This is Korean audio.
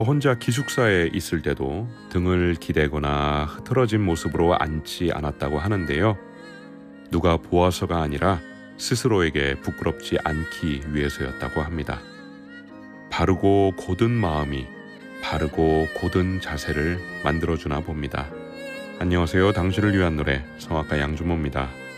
혼자 기숙사에 있을 때도 등을 기대거나 흐트러진 모습으로 앉지 않았다고 하는데요. 누가 보아서가 아니라 스스로에게 부끄럽지 않기 위해서였다고 합니다. 바르고 곧은 마음이 바르고 곧은 자세를 만들어주나 봅니다. 안녕하세요. 당신을 위한 노래 성악가 양준모입니다.